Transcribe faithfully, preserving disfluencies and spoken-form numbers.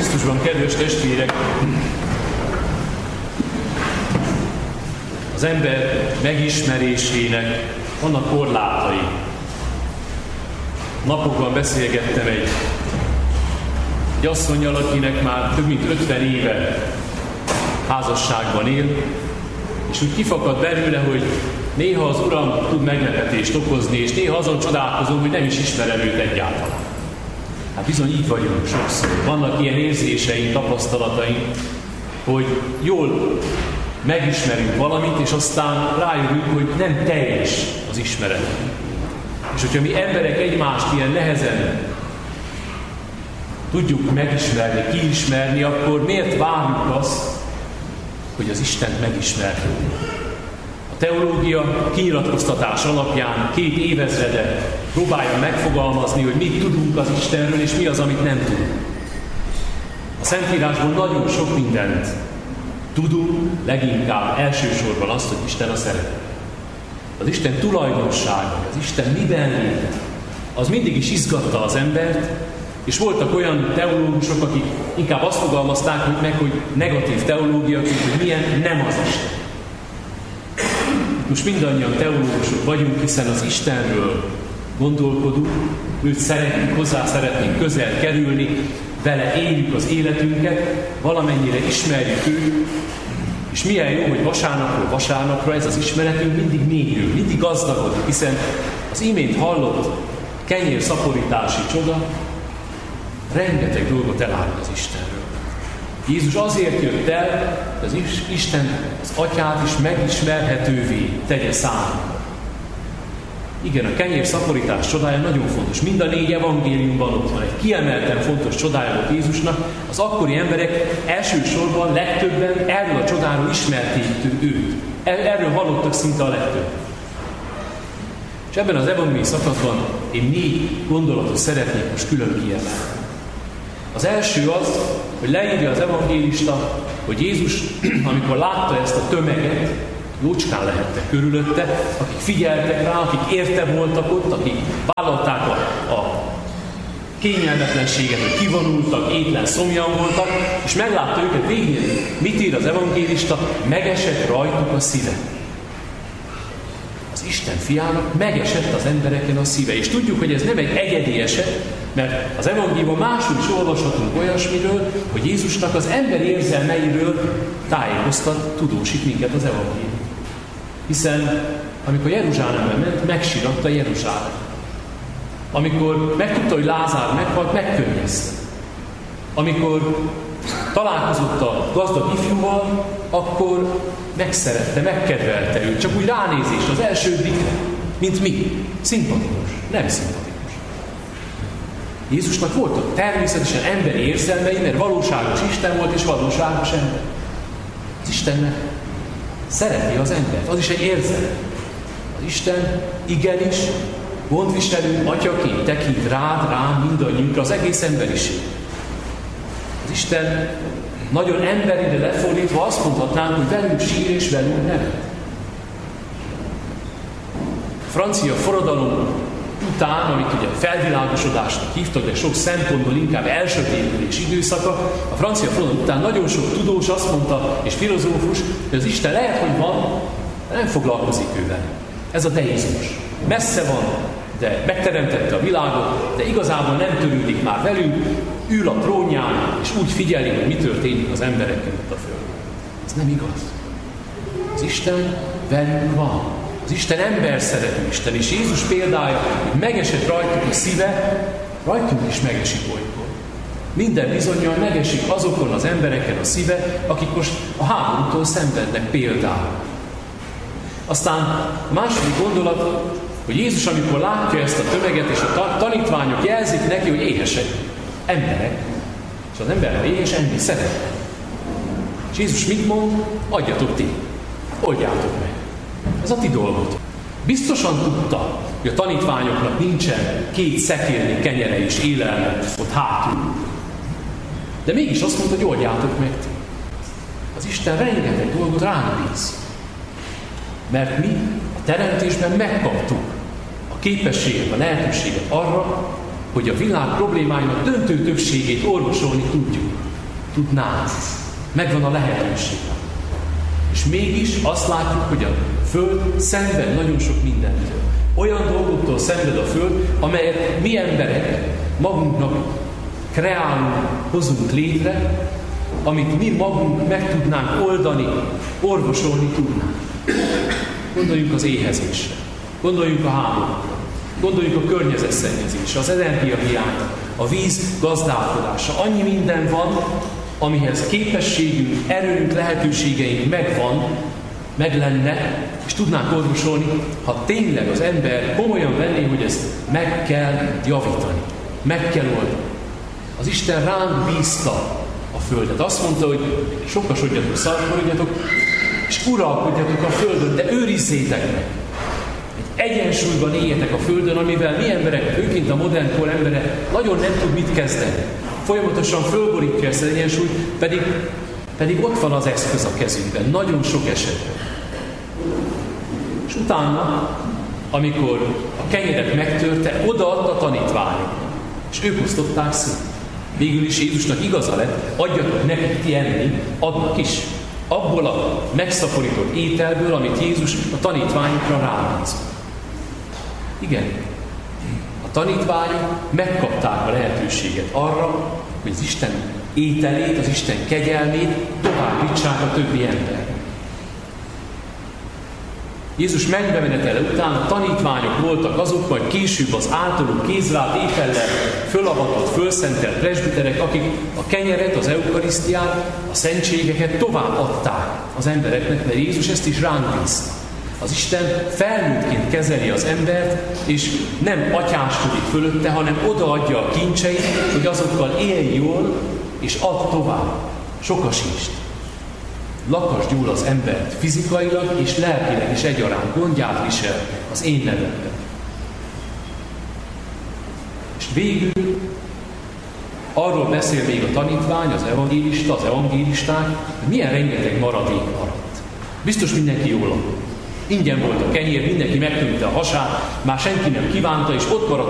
Krisztusban, kedves testvérek! Az ember megismerésének vannak korlátai. Napokban beszélgettem egy, egy asszonnyal, akinek már több mint ötven éve házasságban él, és úgy kifakadt belőle, hogy néha az Uram tud meglepetést okozni, és néha azon csodálkozom, hogy nem is ismerem őt egyáltalán. Hát bizony így vagyunk sokszor. Vannak ilyen érzéseink, tapasztalataink, hogy jól megismerünk valamit, és aztán rájövünk, hogy nem teljes az ismeret. És hogyha mi emberek egymást ilyen nehezen tudjuk megismerni, kiismerni, akkor miért várjuk azt, hogy az Istent megismerjük? A teológia kinyilatkoztatás alapján két évezrede próbálja megfogalmazni, hogy mit tudunk az Istenről, és mi az, amit nem tudunk. A Szentírásból nagyon sok mindent tudunk, leginkább elsősorban azt, hogy Isten a szeretet. Az Isten tulajdonsága, az Isten miben léte, az mindig is izgatta az embert, és voltak olyan teológusok, akik inkább azt fogalmazták hogy meg, hogy negatív teológia, hogy milyen nem az Isten. Most mindannyian teológusok vagyunk, hiszen az Istenről gondolkodunk, őt szeretnénk, hozzá szeretnénk közel kerülni, vele éljük az életünket, valamennyire ismerjük őt, és milyen jó, hogy vasárnapról vasárnapra ez az ismeretünk mindig mélyül, mindig gazdagodik, hiszen az imént hallott kenyérszaporítási csoda rengeteg dolgot elárul az Istenről. Jézus azért jött el, hogy az Isten, az Atyát is megismerhetővé tegye számunkra. Igen, a kenyérszaporítás csodája nagyon fontos. Mind a négy evangéliumban ott van egy kiemelten fontos csodája volt Jézusnak. Az akkori emberek elsősorban legtöbben erről a csodáról ismerték őt. Erről hallottak szinte a legtöbb. És ebben az evangéliumi szakaszban én négy gondolatot szeretnék most külön kiemelni. Az első az, hogy leírja az evangélista, hogy Jézus, amikor látta ezt a tömeget, jócskán lehettek körülötte, akik figyeltek rá, akik érte voltak ott, akik vállalták a, a kényelmetlenséget, hogy kivonultak, étlen szomjan voltak, és meglátta őket végén. Mit ír az evangélista? Megesett rajtuk a szíve. Az Isten fiának megesett az embereken a szíve. És tudjuk, hogy ez nem egy egyedi eset, mert az evangéliumban máshol is olvashatunk olyasmiről, hogy Jézusnak az ember érzelmeiről tájékoztat, tudósít minket az evangélium. Hiszen amikor Jeruzsálembe ment, megsiratta Jeruzsálem. Amikor megtudta, hogy Lázár meghalt, megkönnyezte. Amikor találkozott a gazdag ifjúval, akkor megszerette, megkedvelte őt. Csak úgy ránézés az első blikre, mint mi. Szimpatikus, nem szimpatikus. Jézusnak voltak természetesen emberi érzelmei, mert valóságos Isten volt és valóságos ember. Az Istennek szereti az embert, az is egy érzelem. Az Isten igenis gondviselő atyaként tekint rád, rám, mindannyiunkra, az egész emberiség. Az Isten nagyon emberire lefordítva azt mondhatnánk, hogy velünk sír és velünk nevet. A francia forradalom után, amit ugye felvilágosodásnak hívtak, de sok szempontból inkább elsötétülés időszaka, a francia forradalom után nagyon sok tudós azt mondta, és filozófus, hogy az Isten lehet, hogy van, de nem foglalkozik ővel. Ez a deizmus. Messze van, de megteremtette a világot, de igazából nem törődik már velünk, ül a trónján, és úgy figyeli, hogy mi történik az emberekkel ott a földön. Ez nem igaz. Az Isten velünk van. Az Isten ember szerető Isten, és Jézus példája, hogy megesett rajtuk a szíve, rajtunk is megesik olykor. Minden bizonnyal megesik azokon az embereken a szíve, akik most a háborútól szenvednek például. Aztán a második gondolat, hogy Jézus, amikor látja ezt a tömeget, és a tanítványok jelzik neki, hogy éhesek, emberek, és az ember, ha éhes, enni szeret. És Jézus mit mond? Adjatok ti, oldjátok meg. Ez a ti dolgot. Biztosan tudta, hogy a tanítványoknak nincsen két szekérnyi kenyere és élelme ott hátul. De mégis azt mondta, hogy oldjátok meg ti. Az Isten rengeteg dolgot ránk bíz. Mert mi a teremtésben megkaptuk a képességet, a lehetőséget arra, hogy a világ problémáinak döntő többségét orvosolni tudjuk. tudnánk. Megvan a lehetőség. És mégis azt látjuk, hogy a Föld szenved nagyon sok mindentől. Olyan dolgoktól szenved a Föld, amelyet mi emberek magunknak kreálunk, hozunk létre, amit mi magunk meg tudnánk oldani, orvosolni tudnánk. Gondoljunk az éhezésre, gondoljunk a háborúra, gondoljunk a környezetszennyezésre, az energiahiányra, a víz gazdálkodása. Annyi minden van, amihez képességünk, erőnk, lehetőségeink megvan, meg lenne, és tudnánk orvosolni, ha tényleg az ember komolyan venné, hogy ezt meg kell javítani, meg kell oldani. Az Isten ránk bízta a Földet. Azt mondta, hogy sokasodjatok, szarkorodjatok, és uralkodjatok a Földön, de őrizzétek meg. Egy egyensúlyban éljetek a Földön, amivel mi emberek, főként a modern kor embere nagyon nem tud mit kezdeni. Folyamatosan fölborítja ezt az egyensúlyt, pedig, pedig ott van az eszköz a kezünkben, nagyon sok esetben. És utána, amikor a kenyeret megtörte, odaadta a tanítványok, és ők osztották szét. Végül is Jézusnak igaza lett, adjatok nekik ti enni, adnak is. Abból a megszaporított ételből, amit Jézus a tanítványokra rábízott. Igen, a tanítványok megkapták a lehetőséget arra, hogy az Isten ételét, az Isten kegyelmét továbbítsák a többi ember. Jézus mennybe menetele után a tanítványok voltak azok, majd később az általuk kézrált étellel fölavatott, fölszentelt presbiterek, akik a kenyeret, az eukarisztiát, a szentségeket tovább adták az embereknek, mert Jézus ezt is ránk bízta. Az Isten felnőttként kezeli az embert, és nem atyáskodik fölötte, hanem odaadja a kincseit, hogy azokkal élj jól, és add tovább. Sokasítsd. Lakasd jól az embert fizikailag és lelkileg is egyaránt, gondját visel az én nevemben. És végül arról beszél még a tanítvány, az evangélista, az evangélisták, hogy milyen rengeteg maradék maradt. Biztos mindenki jól lakott. Ingyen volt a kenyér, mindenki megtömte a hasát, már senki nem kívánta, és ott maradt